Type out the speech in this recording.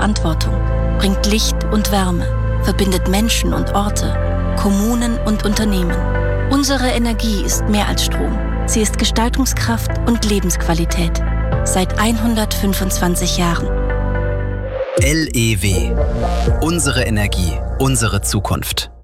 Verantwortung, bringt Licht und Wärme, verbindet Menschen und Orte, Kommunen und Unternehmen. Unsere Energie ist mehr als Strom. Sie ist Gestaltungskraft und Lebensqualität. Seit 125 Jahren. LEW. Unsere Energie, unsere Zukunft.